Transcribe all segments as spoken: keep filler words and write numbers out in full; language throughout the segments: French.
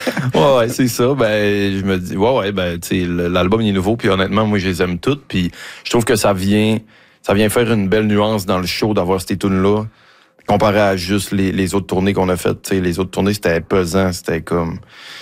Ouais, ouais, c'est ça. Ben, je me dis, ouais, ouais, ben, tu sais, l'album il est nouveau, puis honnêtement, moi, je les aime toutes, puis je trouve que ça vient, ça vient faire une belle nuance dans le show d'avoir ces tunes-là, comparé à juste les, les autres tournées qu'on a faites. Tu sais, les autres tournées, c'était pesant, c'était comme,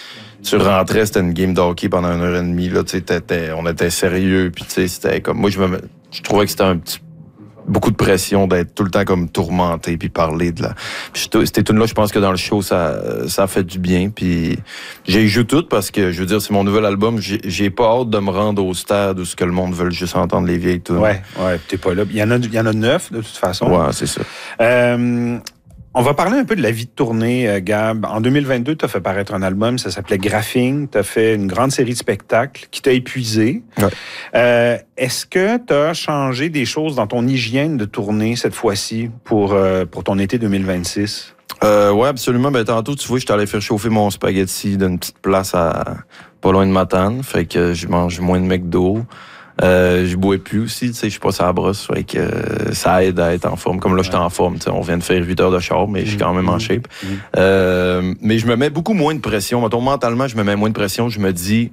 tu rentrais, c'était une game de hockey pendant une heure et demie, là, tu sais, on était sérieux, puis tu sais, c'était comme, moi, je me, je trouvais que c'était un petit beaucoup de pression d'être tout le temps comme tourmenté puis parler de la. Puis c'était tout là, je pense que dans le show ça ça fait du bien. Puis j'ai joué tout parce que je veux dire c'est mon nouvel album. J'ai, j'ai pas hâte de me rendre au stade où ce que le monde veut juste entendre les vieilles tunes. Ouais, ouais, t'es pas là. Il y en a, il y en a neuf de toute façon. Ouais, c'est ça. Euh, On va parler un peu de la vie de tournée, euh, Gab. En deux mille vingt-deux, tu as fait paraître un album, ça s'appelait Graphing. Tu as fait une grande série de spectacles qui t'a épuisé. Ouais. Euh, est-ce que tu as changé des choses dans ton hygiène de tournée cette fois-ci pour, euh, pour ton été deux mille vingt-six? Euh, ouais, absolument. Ben, tantôt, tu vois, je suis allé faire chauffer mon spaghetti d'une petite place à pas loin de Matane. Fait que je mange moins de McDo. Euh, je bois plus aussi, tu sais, je suis pas sur la brosse, fait que euh, ça aide à être en forme. Comme là, j'étais en forme, tu sais, on vient de faire huit heures de char, mais je suis quand même en shape. Mmh. Euh, mais je me mets beaucoup moins de pression. Mettons, mentalement, je me mets moins de pression. Je me dis,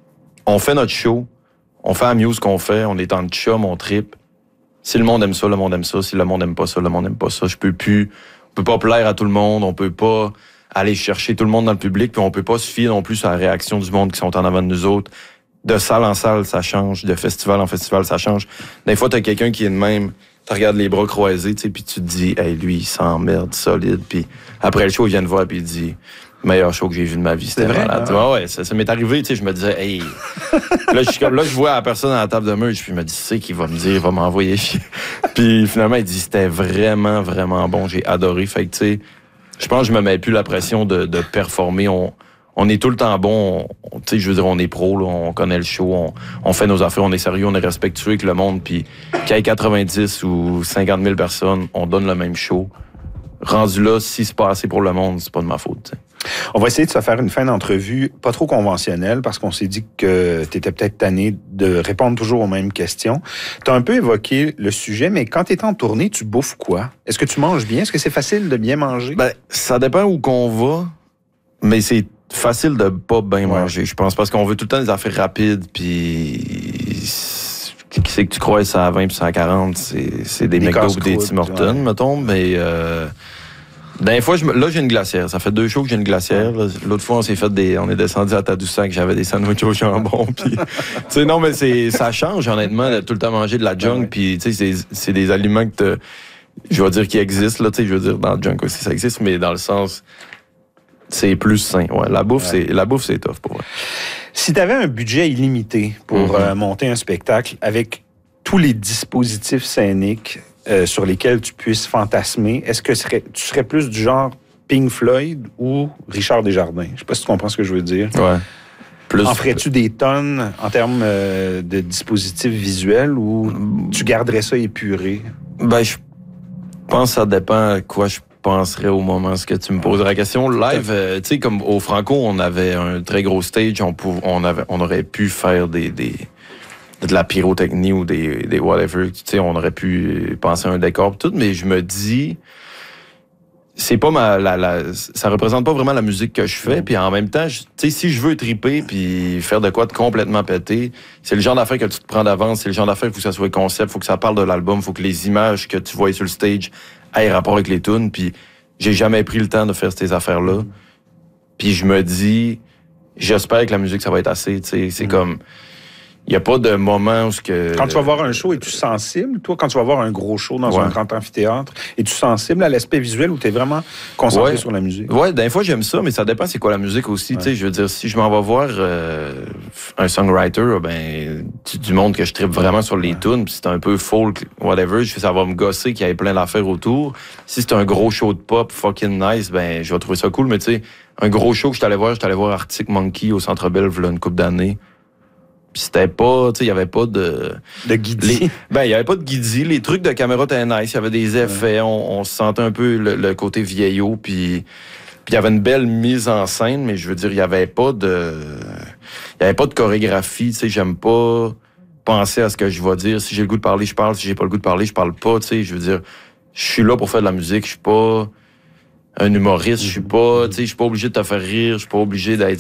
on fait notre show, on fait la muse qu'on fait, on est en chum, on tripe. Si le monde aime ça, le monde aime ça. Si le monde aime pas ça, le monde aime pas ça. Je peux plus, on peut pas plaire à tout le monde, on peut pas aller chercher tout le monde dans le public, puis on peut pas se fier non plus à la réaction du monde qui sont en avant de nous autres. De salle en salle, ça change. De festival en festival, ça change. Des fois, t'as quelqu'un qui est de même, tu regardes les bras croisés, tu sais, puis tu te dis, hey, lui, il s'emmerde solide. Puis après le show, il vient te voir, puis il dit, meilleur show que j'ai vu de ma vie, c'était vrai, malade. hein? Ouais, ouais, ça, ça m'est arrivé, tu sais, je me disais, hey. là, je suis comme, là, je vois la personne à la table de merch, puis je me dis, c'est qu'il va me dire, il va m'envoyer chier. Puis finalement, il dit, c'était vraiment, vraiment bon, j'ai adoré. Fait que, tu sais, je pense que je me mets plus la pression de, de performer. On, On est tout le temps bon, tu sais, je veux dire, on est pro, là, on connaît le show, on, on fait nos affaires, on est sérieux, on est respectueux avec le monde, puis qu'il y ait quatre-vingt-dix ou cinquante mille personnes, on donne le même show. Rendu là, si c'est pas assez pour le monde, c'est pas de ma faute, t'sais. On va essayer de se faire une fin d'entrevue pas trop conventionnelle parce qu'on s'est dit que tu étais peut-être tanné de répondre toujours aux mêmes questions. Tu as un peu évoqué le sujet, mais quand tu es en tournée, tu bouffes quoi? Est-ce que tu manges bien? Est-ce que c'est facile de bien manger? Ben, ça dépend où qu'on va, mais c'est facile de pas bien ouais. manger, je pense, parce qu'on veut tout le temps des affaires rapides, puis qui c'est que tu crois ça à vingt puis ça à quarante, c'est, c'est des, des McDo ou des Tim Hortons, ouais. mettons, mais euh, des fois, je me, là, j'ai une glacière. Ça fait deux shows que j'ai une glacière. Là. L'autre fois, on s'est fait des, on est descendu à Tadoussac, j'avais des sandwichs au jambon, puis, tu sais, non, mais c'est, ça change, honnêtement, de tout le temps manger de la junk, ouais. puis, tu sais, c'est, c'est des aliments que t'as, je vais dire qui existent, là, tu sais, je veux dire, dans le junk aussi, ça existe, mais dans le sens, c'est plus sain. Ouais, la bouffe, ouais. c'est la bouffe, c'est tough pour moi. Si tu avais un budget illimité pour mm-hmm. euh, monter un spectacle avec tous les dispositifs scéniques euh, sur lesquels tu puisses fantasmer, est-ce que serais, tu serais plus du genre Pink Floyd ou Richard Desjardins? Je sais pas si tu comprends ce que je veux dire. Ouais. Plus... En ferais-tu des tonnes en termes euh, de dispositifs visuels ou tu garderais ça épuré? Ben, je pense que ça dépend à quoi je penserais au moment ce que tu me poserais la question. Live, euh, tu sais, comme au Franco, on avait un très gros stage, on, pou- on, avait, on aurait pu faire des, des, de la pyrotechnie ou des, des whatever, tu sais, on aurait pu penser à un décor tout, mais je me dis, c'est pas ma, la, la, ça représente pas vraiment la musique que je fais, puis en même temps, tu sais, si je veux triper puis faire de quoi de complètement péter, c'est le genre d'affaire que tu te prends d'avance, c'est le genre d'affaire qu'il faut que ça soit concept, faut que ça parle de l'album, faut que les images que tu vois sur le stage aient rapport avec les tunes, puis j'ai jamais pris le temps de faire ces affaires-là. Puis je me dis, j'espère que la musique, ça va être assez, tu sais, c'est mm. comme... Il n'y a pas de moment où... Que, quand tu vas voir un show, es-tu sensible? Toi, quand tu vas voir un gros show dans ouais. un grand amphithéâtre, es-tu sensible à l'aspect visuel ou tu es vraiment concentré ouais. sur la musique? Oui, des fois, j'aime ça, mais ça dépend c'est quoi la musique aussi. Ouais. Je veux dire, si je m'en vais voir euh, un songwriter, ben, du monde que je trippe vraiment sur les ouais. tunes, puis c'est un peu folk, whatever, ça va me gosser qu'il y ait plein d'affaires autour. Si c'est un gros show de pop fucking nice, ben, je vais trouver ça cool, mais tu sais, un gros show que je suis allé voir, je suis allé voir Arctic Monkey au Centre Bell, il y a une couple d'années. Puis c'était pas, tu sais, il y avait pas de... De guidi. Les, ben, il y avait pas de guidi. Les trucs de caméra étaient nice. Il y avait des effets. Ouais. On, on se sentait un peu le, le côté vieillot. Puis il y avait une belle mise en scène, mais je veux dire, il y avait pas de... Il y avait pas de chorégraphie. Tu sais, j'aime pas penser à ce que je vais dire. Si j'ai le goût de parler, je parle. Si j'ai pas le goût de parler, je parle pas. Tu sais, je veux dire, je suis là pour faire de la musique. Je suis pas un humoriste. Je suis pas, tu sais, je suis pas obligé de te faire rire. Je suis pas obligé d'être